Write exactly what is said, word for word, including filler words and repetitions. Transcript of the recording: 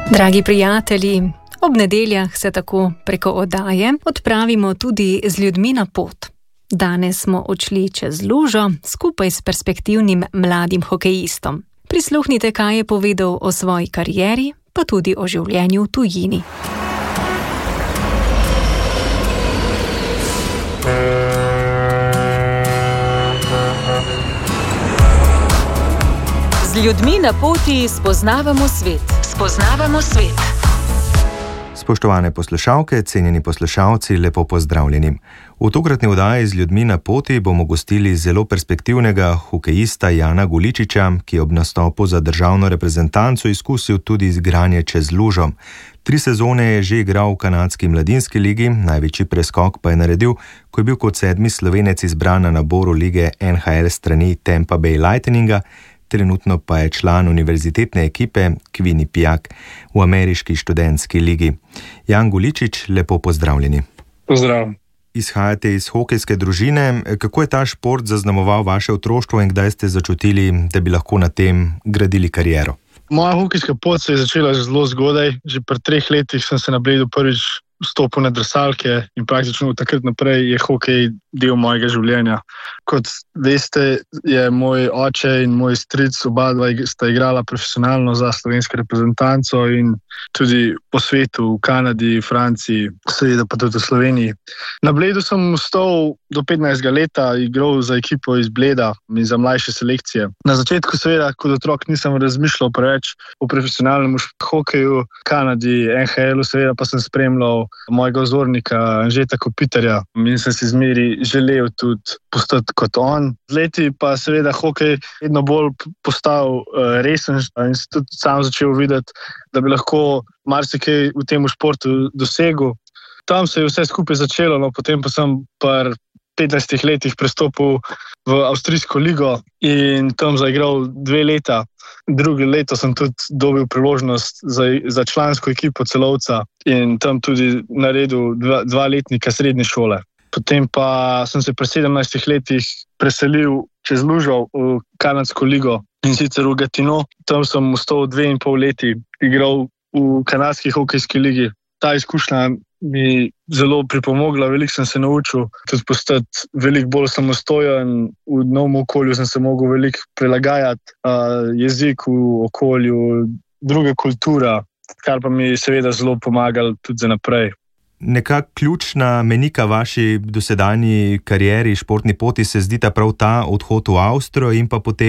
Dragi prijatelji, ob nedeljah se tako preko oddaje odpravimo tudi z ljudmi na pot. Danes smo odšli čez lužo skupaj s perspektivnim mladim hokejistom. Prisluhnite, kaj je povedal o svoji karieri, pa tudi o življenju v tujini. Z ljudmi na poti spoznavamo svet. Spoznavamo svet. Spoštovane poslušalke, cenjeni poslušalci, lepo pozdravljeni. V tokratni oddaji z ljudmi na poti bomo gostili zelo perspektivnega hokejista Jana Guličiča, ki je ob nastopu za državno reprezentanco izkusil tudi igranje čez lužo. Tri sezone je že igral v kanadski mladinski ligi, največji preskok pa je naredil, ko je bil kot sedmi Slovenec izbran na naboru lige N H L strani Tampa Bay Lightninga, trenutno pa je član univerzitetne ekipe Quinnipiac v ameriški študentski ligi. Jan Guličič, lepo pozdravljeni. Pozdrav. Izhajate iz hokejske družine. Kako je ta šport zaznamoval vaše otroštvo in kdaj ste začutili, da bi lahko na tem gradili kariero? Moja hokejska pot se je začela zelo zgodaj. Že pri treh letih sem se na Bledu prvič vstopil na drsalke in praktično od takrat naprej je hokej del mojega življenja. Kot veste, je moj oče in moj stric oba dva sta igrala profesionalno za slovensko reprezentanco in tudi po svetu, v Kanadi, Franciji, seveda pa tudi v Sloveniji. Na Bledu sem ostal do petnajstega leta, igral za ekipo iz Bleda in za mlajše selekcije. Na začetku seveda kot otrok nisem razmišljal preveč o profesionalnem hokeju, v Kanadi, N H L-u, seveda pa sem spremljal mojega vzornika Anžeta Kopitarja in sem si zmeri želel tudi postati kot on. Z leti pa seveda hokej vedno bolj postal uh, resen in sem tudi sam začel videti, da bi lahko marsikaj v tem športu dosegel. Tam se je vse skupaj začelo, no potem pa sem pri petnajstih letih prestopil v avstrijsko ligo in tam zaigral dve leta. Drugo leto sem tudi dobil priložnost za, za člansko ekipo Celovca in tam tudi naredil dva, dva letnika srednje šole. Potem pa sem se pri sedemnajstih letih preselil čez lužo v kanadsko ligo in sicer v Gatineau. Tam sem ostal dve in pol leti, igral v kanadski hokejski ligi. Ta izkušnja mi zelo pripomogla, veliko sem se naučil, tudi postati veliko bolj samostojen, v novem okolju sem se mogel veliko prilagajati, uh, jeziku, okolju, druga kultura, kar pa mi seveda zelo pomagalo tudi za naprej. Nekak ključna menika vaši dosedanji karieri, športni poti se zdita prav ta odhod v Avstrijo in pa potem